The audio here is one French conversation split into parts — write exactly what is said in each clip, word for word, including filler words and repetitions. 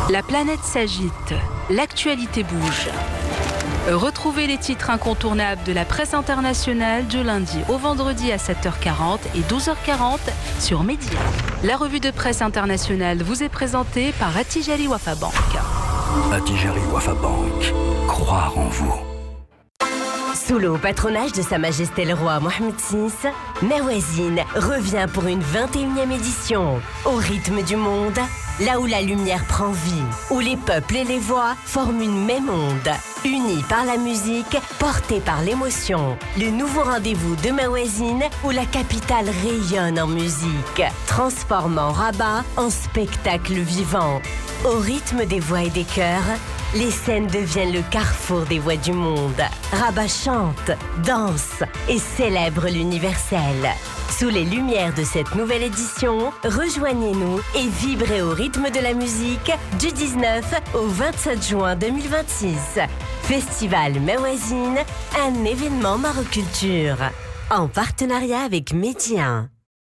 La planète s'agite, l'actualité bouge. Retrouvez les titres incontournables de la presse internationale du lundi au vendredi à sept heures quarante et douze heures quarante sur Média. La revue de presse internationale vous est présentée par Attijari Wafa Bank. Attijari Wafa Bank, croire en vous. Sous le haut patronage de Sa Majesté le Roi Mohammed six, Mawazine revient pour une vingt et unième édition. Au rythme du monde, là où la lumière prend vie, où les peuples et les voix forment une même onde. Unis par la musique, portés par l'émotion. Le nouveau rendez-vous de Mawazine où la capitale rayonne en musique, transformant Rabat en spectacle vivant. Au rythme des voix et des chœurs, les scènes deviennent le carrefour des voix du monde. Rabat chante, danse et célèbre l'universel. Sous les lumières de cette nouvelle édition, rejoignez-nous et vibrez au rythme de la musique du dix-neuf au vingt-sept juin deux mille vingt-six. Festival Mawazine, un événement Maroculture. En partenariat avec Média.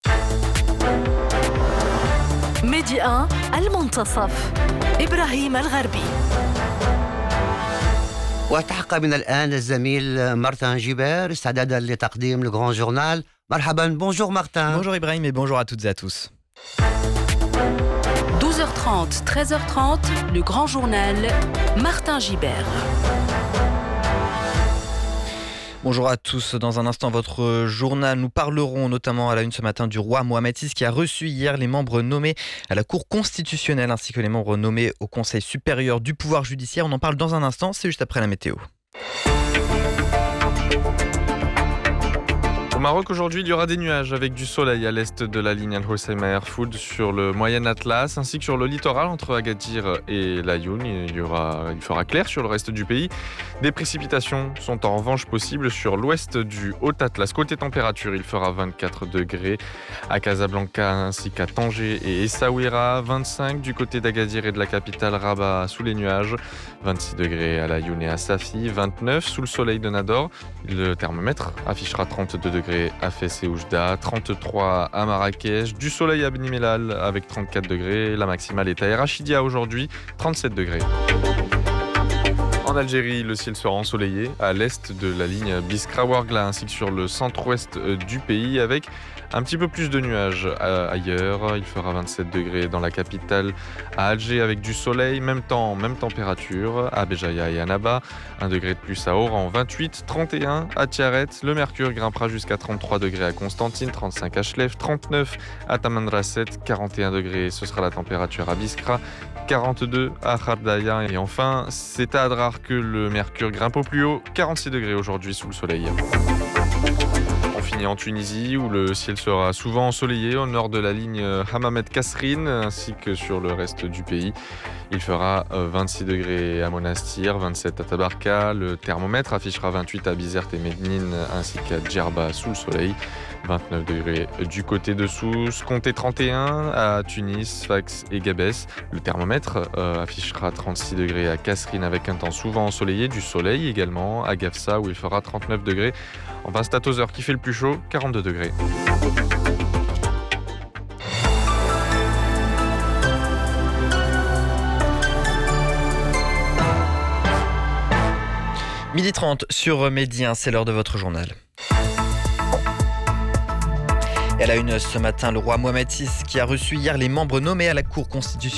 ميديا المنتصف إبراهيم الغربي. وتحقق من الآن الزميل مارتن جيبر استعدادا لتقديم الجران جورنال. مرحبا. Bonjour Martin. Bonjour Ibrahim et bonjour à toutes et à tous. douze heures trente, treize heures trente, le grand journal, Martin Gibert. Bonjour à tous. Dans un instant, votre journal, nous parlerons notamment à la une ce matin du roi Mohammed six qui a reçu hier les membres nommés à la Cour constitutionnelle ainsi que les membres nommés au Conseil supérieur du pouvoir judiciaire. On en parle dans un instant, c'est juste après la météo. Au Maroc, aujourd'hui, il y aura des nuages avec du soleil à l'est de la ligne Al-Hoceima Erfoud sur le Moyen Atlas, ainsi que sur le littoral entre Agadir et Laayoune. Il y aura, il fera clair sur le reste du pays. Des précipitations sont en revanche possibles sur l'ouest du Haut-Atlas. Côté température, il fera vingt-quatre degrés à Casablanca ainsi qu'à Tanger et Essaouira, vingt-cinq du côté d'Agadir et de la capitale Rabat sous les nuages, vingt-six degrés à Laayoune et à Safi, vingt-neuf sous le soleil de Nador. Le thermomètre affichera trente-deux degrés à Fès et Oujda, trente-trois à Marrakech, du soleil à Beni Mellal avec trente-quatre degrés, la maximale est à El Rachidia aujourd'hui, trente-sept degrés. En Algérie, le ciel sera ensoleillé à l'est de la ligne Biskra-Ouargla ainsi que sur le centre-ouest du pays avec un petit peu plus de nuages ailleurs. Il fera vingt-sept degrés dans la capitale, à Alger avec du soleil, même temps, même température, à Béjaïa et à Annaba, un degré de plus à Oran, vingt-huit, trente et un à Tiaret. Le mercure grimpera jusqu'à trente-trois degrés à Constantine, trente-cinq à Chlef, trente-neuf à Tamanrasset, quarante et un degrés, ce sera la température à Biskra, quarante-deux à Khardaya. Et enfin, c'est à Adrar que le mercure grimpe au plus haut, quarante-six degrés aujourd'hui sous le soleil. On finit en Tunisie où le ciel sera souvent ensoleillé au nord de la ligne Hammamet-Kasserine ainsi que sur le reste du pays. Il fera vingt-six degrés à Monastir, vingt-sept à Tabarka. Le thermomètre affichera vingt-huit à Bizerte et Medine ainsi qu'à Djerba sous le soleil. vingt-neuf degrés du côté de Sousse, comptez trente et un à Tunis, Sfax et Gabès. Le thermomètre euh, affichera trente-six degrés à Kasserine avec un temps souvent ensoleillé, du soleil également à Gafsa où il fera trente-neuf degrés. Enfin, c'est à Tozeur qui fait le plus chaud, quarante-deux degrés. midi trente sur Média, c'est l'heure de votre journal. Et à la une ce matin, le roi Mohammed six qui a reçu hier les membres nommés à la Cour constitutionnelle.